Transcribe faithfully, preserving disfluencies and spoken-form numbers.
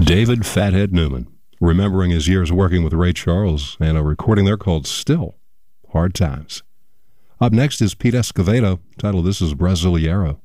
David Fathead Newman, remembering his years working with Ray Charles and a recording there called Still Hard Times. Up next is Pete Escovedo, titled This is Brasileiro.